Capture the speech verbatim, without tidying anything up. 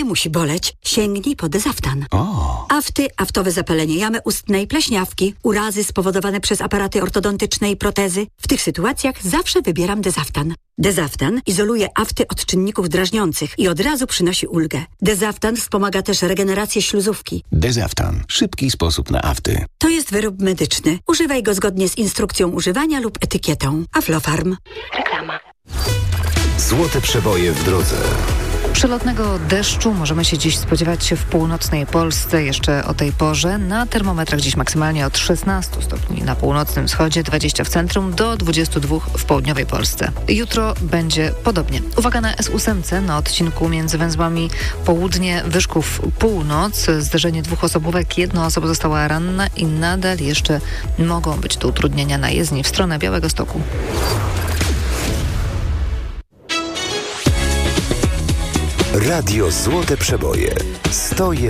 nie musi boleć. Sięgnij po Dezaftan. O. Afty, aftowe zapalenie jamy ustnej, pleśniawki, urazy spowodowane przez aparaty ortodontyczne i protezy. W tych sytuacjach zawsze wybieram Dezaftan. Dezaftan izoluje afty od czynników drażniących i od razu przynosi ulgę. Dezaftan wspomaga też regenerację śluzówki. Dezaftan. Szybki sposób na afty. To jest wyrób medyczny. Używaj go zgodnie z instrukcją używania lub etykietą. Aflofarm. Reklama. Złote przeboje w drodze. Przelotnego deszczu możemy się dziś spodziewać w północnej Polsce jeszcze o tej porze. Na termometrach dziś maksymalnie od szesnastu stopni na północnym wschodzie, dwadzieścia w centrum, do dwudziestu dwóch w południowej Polsce. Jutro będzie podobnie. Uwaga na S osiem na odcinku między węzłami południe Wyszków północ. Zderzenie dwóch osobówek, jedna osoba została ranna i nadal jeszcze mogą być tu utrudnienia na jezdni w stronę Białegostoku. Radio Złote Przeboje. sto jeden